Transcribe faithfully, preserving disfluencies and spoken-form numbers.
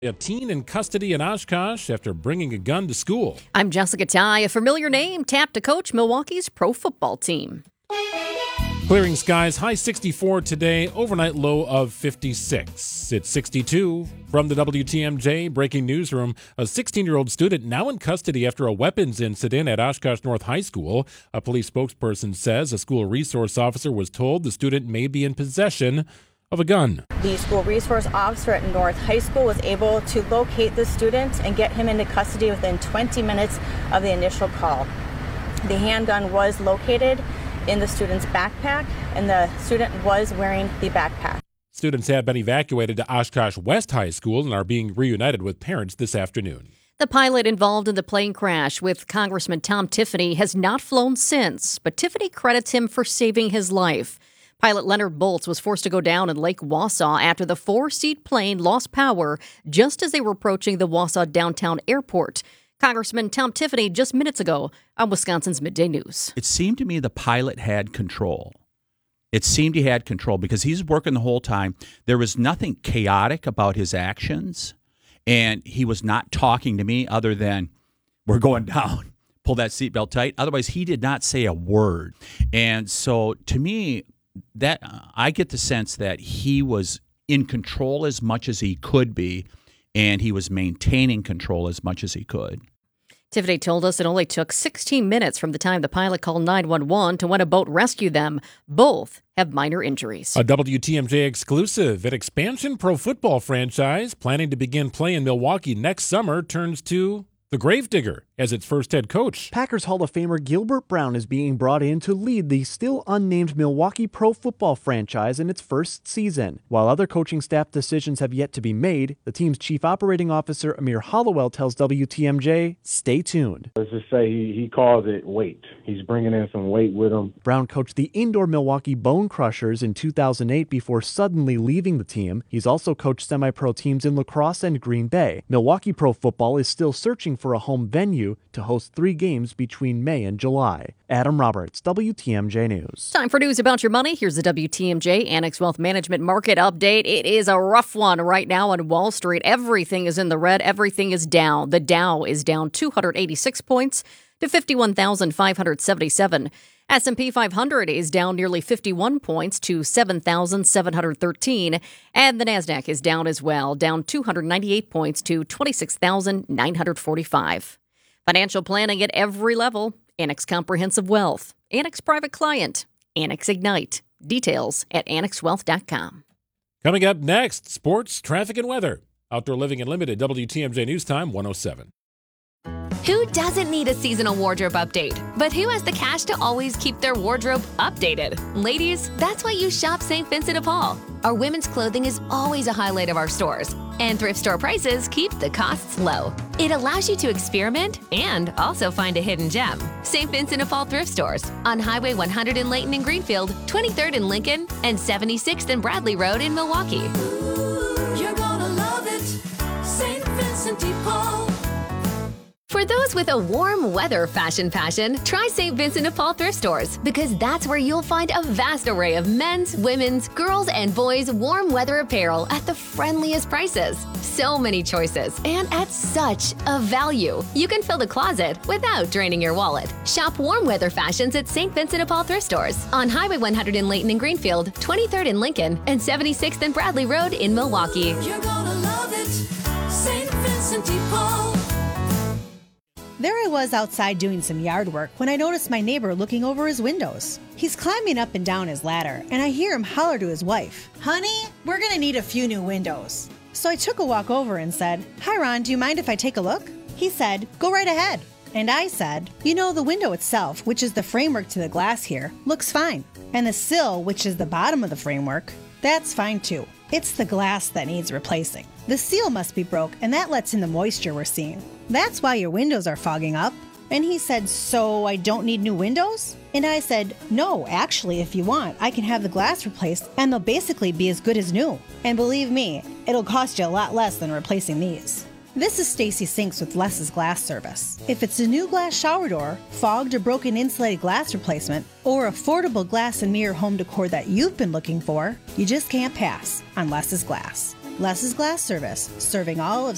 A teen in custody in Oshkosh after bringing a gun to school. I'm Jessica Ty. A familiar name tapped to coach Milwaukee's pro football team. Clearing skies, high sixty-four today, overnight low of fifty-six. It's sixty-two. From the W T M J Breaking Newsroom, a sixteen-year-old student now in custody after a weapons incident at Oshkosh North High School. A police spokesperson says a school resource officer was told the student may be in possession of a gun. The school resource officer at North High School was able to locate the student and get him into custody within twenty minutes of the initial call. The handgun was located in the student's backpack, and the student was wearing the backpack. Students have been evacuated to Oshkosh West High School and are being reunited with parents this afternoon. The pilot involved in the plane crash with Congressman Tom Tiffany has not flown since, but Tiffany credits him for saving his life. Pilot Leonard Boltz was forced to go down in Lake Wausau after the four-seat plane lost power just as they were approaching the Wausau downtown airport. Congressman Tom Tiffany just minutes ago on Wisconsin's Midday News. It seemed to me the pilot had control. It seemed he had control because he's working the whole time. There was nothing chaotic about his actions, and he was not talking to me other than, we're going down, pull that seatbelt tight. Otherwise, he did not say a word. And so to me, that I get the sense that he was in control as much as he could be, and he was maintaining control as much as he could. Tiffany told us it only took sixteen minutes from the time the pilot called nine one one to when a boat rescued them. Both have minor injuries. A W T M J exclusive. An expansion pro football franchise planning to begin play in Milwaukee next summer turns to the Gravedigger as its first head coach. Packers Hall of Famer Gilbert Brown is being brought in to lead the still unnamed Milwaukee pro football franchise in its first season. While other coaching staff decisions have yet to be made, the team's chief operating officer Amir Hollowell tells W T M J, stay tuned. Let's just say he, he calls it weight. He's bringing in some weight with him. Brown coached the indoor Milwaukee Bone Crushers in two thousand eight before suddenly leaving the team. He's also coached semi-pro teams in La Crosse and Green Bay. Milwaukee pro football is still searching for a home venue to host three games between May and July. Adam Roberts, W T M J News. Time for news about your money. Here's the W T M J Annex Wealth Management Market Update. It is a rough one right now on Wall Street. Everything is in the red. Everything is down. The Dow is down two hundred eighty-six points to fifty-one thousand five hundred seventy-seven. S and P five hundred is down nearly fifty-one points to seven thousand seven hundred thirteen. And the NASDAQ is down as well, down two hundred ninety-eight points to twenty-six thousand nine hundred forty-five. Financial planning at every level. Annex Comprehensive Wealth. Annex Private Client. Annex Ignite. Details at annex wealth dot com. Coming up next, sports, traffic, and weather. Outdoor Living Unlimited, W T M J News Time, one oh seven. Who doesn't need a seasonal wardrobe update? But who has the cash to always keep their wardrobe updated? Ladies, that's why you shop Saint Vincent de Paul. Our women's clothing is always a highlight of our stores, and thrift store prices keep the costs low. It allows you to experiment and also find a hidden gem. Saint Vincent de Paul thrift stores on Highway one hundred in Layton and Greenfield, twenty-third in Lincoln, and seventy-sixth and Bradley Road in Milwaukee. Ooh, you're gonna love it, Saint Vincent de Paul. For those with a warm weather fashion passion, try Saint Vincent de Paul thrift stores because that's where you'll find a vast array of men's, women's, girls, and boys' warm weather apparel at the friendliest prices. So many choices and at such a value. You can fill the closet without draining your wallet. Shop warm weather fashions at Saint Vincent de Paul thrift stores on Highway one hundred in Layton and Greenfield, twenty-third in Lincoln, and seventy-sixth and Bradley Road in Milwaukee. You're gonna love it, Saint Vincent de Paul. There I was outside doing some yard work when I noticed my neighbor looking over his windows. He's climbing up and down his ladder, and I hear him holler to his wife, "Honey, we're gonna need a few new windows." So I took a walk over and said, "Hi Ron, do you mind if I take a look?" He said, "Go right ahead." And I said, "You know, the window itself, which is the framework to the glass here, looks fine. And the sill, which is the bottom of the framework, that's fine too. It's the glass that needs replacing. The seal must be broke, and that lets in the moisture we're seeing. That's why your windows are fogging up." And he said, "So I don't need new windows?" And I said, "No, actually, if you want, I can have the glass replaced, and they'll basically be as good as new. And believe me, it'll cost you a lot less than replacing these." This is Stacy Sinks with Less's Glass Service. If it's a new glass shower door, fogged or broken insulated glass replacement, or affordable glass and mirror home decor that you've been looking for, you just can't pass on Less's Glass. Less's Glass Service, serving all of